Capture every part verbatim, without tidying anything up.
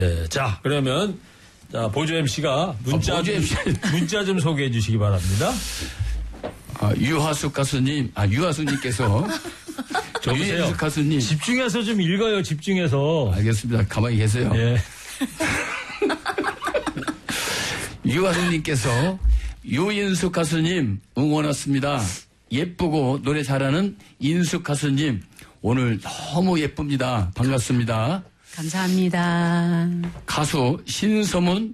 네, 자, 그러면, 자, 보조 엠씨가 문자, 아, 보조 엠씨. 문자 좀 소개해 주시기 바랍니다. 아, 유하숙 가수님, 아, 유하숙님께서. 여보세요. 가수님. 집중해서 좀 읽어요, 집중해서. 알겠습니다. 가만히 계세요. 예. 유하숙님께서 유인숙 가수님 응원 왔습니다. 예쁘고 노래 잘하는 인숙 가수님 오늘 너무 예쁩니다. 반갑습니다. 감사합니다. 가수 신서문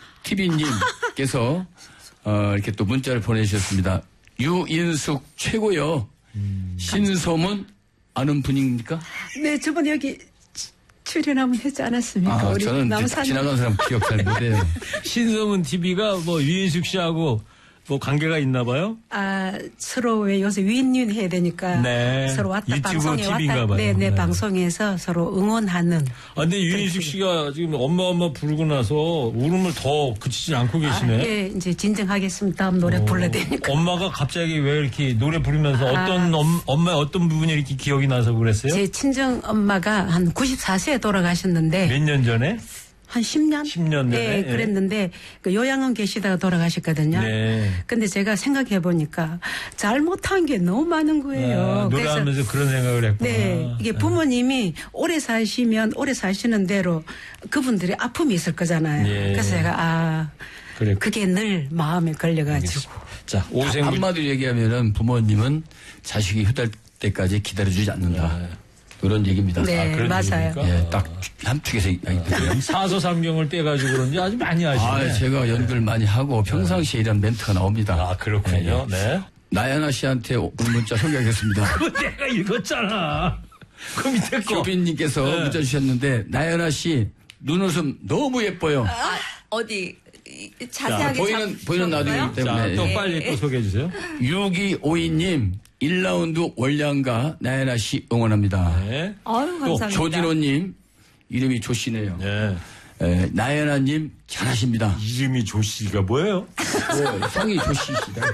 티비님께서 어, 이렇게 또 문자를 보내주셨습니다. 유인숙 최고요. 음. 신서문 아는 분입니까? 네, 저번에 여기 출연 한번 했지 않았습니까? 아, 우리 저는 남산... 지나간 사람 기억 잘 못해요. 신서문 티비가 뭐 유인숙 씨하고 뭐 관계가 있나 봐요? 아, 서로 왜 요새 윈윈 해야 되니까 네. 서로 왔다 방송에 티비인가 왔다 봐요. 네, 네, 네. 방송에서 서로 응원하는. 아, 근데 유인숙 씨가 지금 엄마 엄마 부르고 나서 울음을 더 그치지 않고 계시네. 아, 예, 이제 진정하겠습니다. 다음 노래 어, 불러야 되니까. 엄마가 갑자기 왜 이렇게 노래 부르면서 어떤 아, 엄, 엄마의 어떤 부분이 이렇게 기억이 나서 그랬어요? 제 친정 엄마가 한 구십사 세에 돌아가셨는데 몇 년 전에? 한 십 년? 십 년 전에? 네, 그랬는데 그 요양원 계시다가 돌아가셨거든요. 네. 근데 제가 생각해 보니까 잘못한 게 너무 많은 거예요. 아, 노래하면서 그런 생각을 했구나. 네, 이게 부모님이 오래 사시면 오래 사시는 대로 그분들이 아픔이 있을 거잖아요. 예. 그래서 제가 아 그래. 그게 늘 마음에 걸려가지고. 자, 오생구 한마디로 얘기하면은 부모님은 자식이 효달 때까지 기다려주지 않는다. 네. 그런 얘기입니다. 네, 아, 그런 맞아요. 얘기입니까? 예, 딱 함축해서 얘기해요. 사소상경을 떼가지고 그런지 아주 많이 아시네. 아, 제가 연구를 많이 하고 평상시에 이런 멘트가 나옵니다. 아, 그렇군요. 네. 나연아 씨한테 문자 소개하겠습니다. 그거 내가 읽었잖아. 그 밑에 거. 교빈님께서 네. 문자 주셨는데 나연아 씨 눈웃음 너무 예뻐요. 아, 어디 자세하게 보이는 잡- 보이는 적어요? 라디오이기 자, 때문에 또 네. 빨리 또 소개해 주세요. 육이오이 님 일 라운드 월량가 나연아 씨 응원합니다. 네. 아유, 또 감사합니다. 조진호님 이름이 조씨네요. 네. 에, 나연아님 잘하십니다. 이름이 조씨가 뭐예요? 뭐, 성이 조씨시다.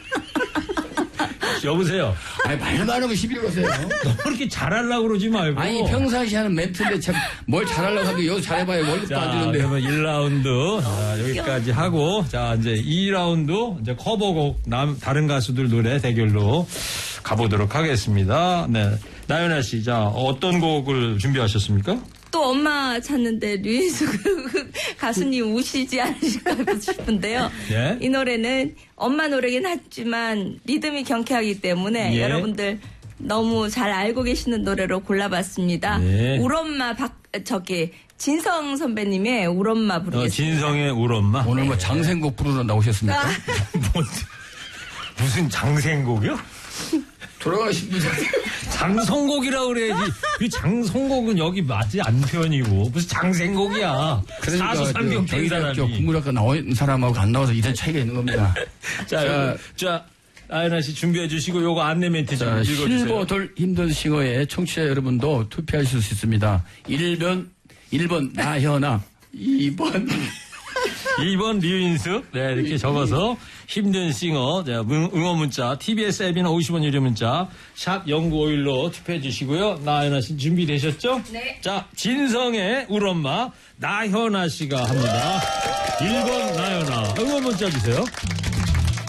여보세요. 아니 말 많으면 시비 거세요. 너무 이렇게 잘하려고 그러지 말고. 아니 평상시 하는 멘트인데 참 뭘 잘하려고 하는데 여기서 잘해봐야 월급도 자, 안 주는데. 그러면 일 라운드 자, 여기까지 하고 자 이제 이 라운드 이제 커버곡 남 다른 가수들 노래 대결로 가보도록 하겠습니다. 네, 나연아 씨, 자 어떤 곡을 준비하셨습니까? 또 엄마 찾는데 류인숙 가수님 우시지 않으실까 싶은데요. 네. 이 노래는 엄마 노래긴 하지만 리듬이 경쾌하기 때문에 예. 여러분들 너무 잘 알고 계시는 노래로 골라봤습니다. 네. 울엄마 박 저기 진성 선배님의 울엄마 어, 부르겠습니다. 진성의 울엄마. 오늘 뭐 장생곡 부르러 나오셨습니까? 뭐, 무슨 장생곡이요? 돌아가신 분. 장성곡이라고 그래야지. 이 장성곡은 여기 맞지 않는 표현이고 무슨 장생곡이야. 사소상경 된 경희대학교 사람이. 국문학과 나온 사람하고 안 나와서 이런 차이가 있는 겁니다. 자, 자, 자, 아연아 씨 준비해 주시고 요거 안내 멘트 좀 자, 읽어주세요. 실버돌 힘든 싱어의 청취자 여러분도 투표하실 수 있습니다. 일 번, 일 번 나현아, 이 번 이 번 류인숙. 네, 이렇게 적어서 힘든 싱어. 자, 응, 응원 문자. 티비에스 앱이나 오십 원 유료 문자. 샵 영구오일로 투표해 주시고요. 나현아 씨 준비되셨죠? 네. 자, 진성의 울엄마 나현아 씨가 합니다. 일 번 나현아. 응원 문자 주세요.